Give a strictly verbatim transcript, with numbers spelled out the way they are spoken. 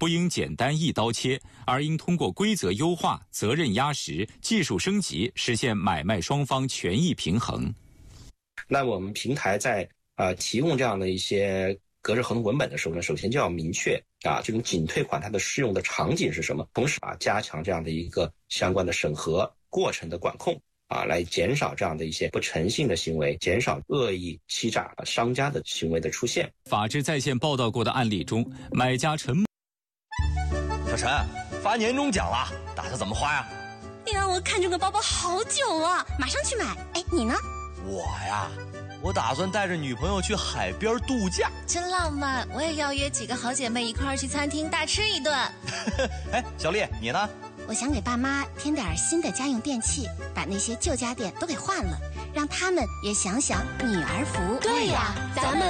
不应简单一刀切，而应通过规则优化、责任压实、技术升级，实现买卖双方权益平衡。 那我们平台在呃提供这样的一些隔日合同文本的时候呢，首先就要明确啊这种仅退款它的适用的场景是什么，同时啊加强这样的一个相关的审核过程的管控。啊，来减少这样的一些不诚信的行为，减少恶意欺诈商家的行为的出现。 法治在线报道过的案例中，买家陈小陈发年终奖了，打算怎么花呀？ 哎呀，我看这个包包好久了，马上去买。哎，你呢？ 我呀，我打算带着女朋友去海边度假， 真浪漫。我也要约几个好姐妹一块儿去餐厅大吃一顿。 哎，小丽，你呢？ 我想给爸妈添点新的家用电器，把那些旧家电都给换了，让他们也享享女儿福。 对呀，咱们